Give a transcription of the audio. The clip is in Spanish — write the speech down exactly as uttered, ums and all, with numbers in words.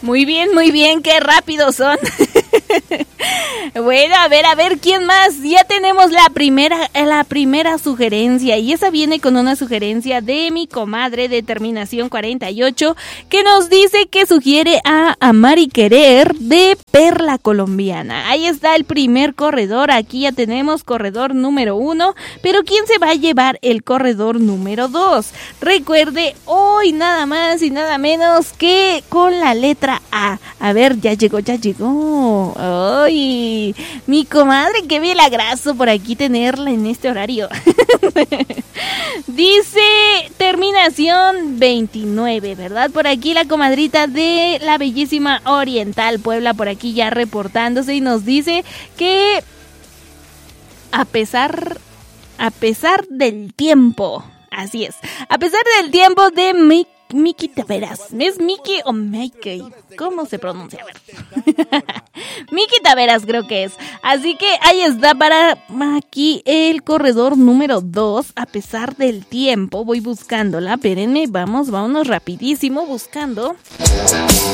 Muy bien, muy bien, qué rápidos son. Bueno, a ver, a ver, ¿quién más? Ya tenemos la primera, la primera sugerencia, y esa viene con una sugerencia de mi comadre de terminación cuarenta y ocho, que nos dice que sugiere a Amar y Querer de Perla Colombiana. Ahí está el primer corredor, aquí ya tenemos corredor número uno, pero ¿quién se va a llevar el corredor número dos? Recuerde, hoy nada más y nada menos que con la letra A. A ver, ya llegó, ya llegó. ¡Ay! Mi comadre, qué milagroso por aquí tenerla en este horario. Dice terminación veintinueve, ¿verdad? Por aquí la comadrita de la bellísima Oriental Puebla, por aquí ya reportándose, y nos dice que a pesar, a pesar del tiempo, así es, a pesar del tiempo de mi Miki Taveras. ¿Es Miki o Mikey? ¿Cómo se pronuncia? A ver. Miki Taveras creo que es. Así que ahí está para aquí el corredor número dos. A pesar del tiempo. Voy buscándola. Espérenme, vamos, vámonos rapidísimo buscando.